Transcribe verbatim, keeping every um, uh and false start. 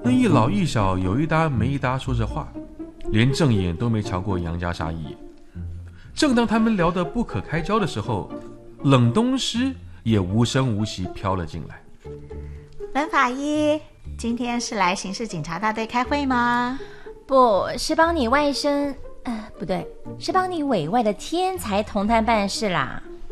那一老一小有一搭没一搭说着话，连正眼都没瞧过杨家杀一眼。正当他们聊得不可开交的时候，冷东师也无声无息飘了进来。 冷法医，今天是来刑事警察大队开会吗？ 不是帮你外甥，呃，不对，是帮你委外的天才同探办事啦。